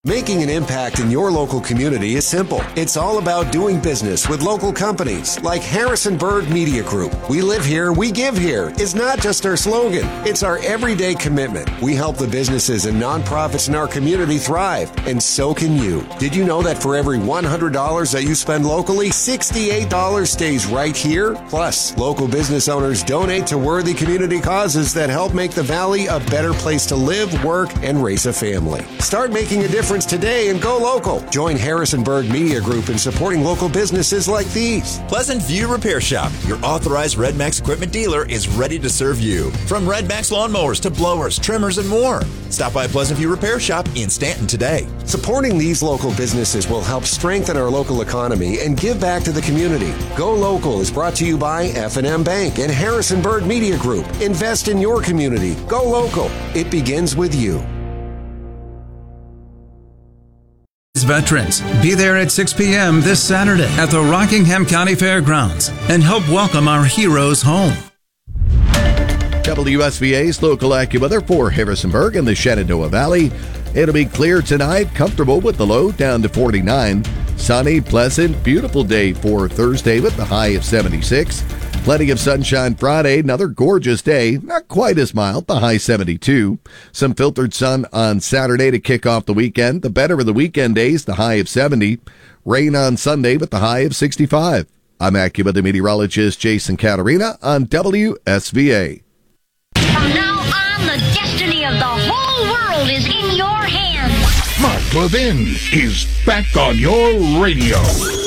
Making an impact in your local community is simple. It's all about doing business with local companies like Harrisonburg Media Group. We live here, we give here is not just our slogan. It's our everyday commitment. We help the businesses and nonprofits in our community thrive, and so can you. Did you know that for every $100 that you spend locally, $68 stays right here? Plus, local business owners donate to worthy community causes that help make the Valley a better place to live, work, and raise a family. Start making a difference today and go local. Join Harrisonburg Media Group in supporting local businesses like these. Pleasant View Repair Shop, your authorized Red Max equipment dealer, is ready to serve you. From Red Max lawnmowers to blowers, trimmers, and more. Stop by Pleasant View Repair Shop in Stanton today. Supporting these local businesses will help strengthen our local economy and give back to the community. Go Local is brought to you by F&M Bank and Harrisonburg Media Group. Invest in your community. Go local. It begins with you. Veterans, be there at 6 p.m. this Saturday at the Rockingham County Fairgrounds and help welcome our heroes home. WSVA's local AccuWeather for Harrisonburg and the Shenandoah Valley. It'll be clear tonight, comfortable with the low down to 49. Sunny, pleasant, beautiful day for Thursday with the high of 76. Plenty of sunshine Friday, another gorgeous day, not quite as mild, the high 72. Some filtered sun on Saturday to kick off the weekend. The better of the weekend days, the high of 70. Rain on Sunday with the high of 65. I'm AccuWeather meteorologist Jason Caterina on WSVA. From now on, the destiny of the whole world is in your hands. Mark Levin is back on your radio.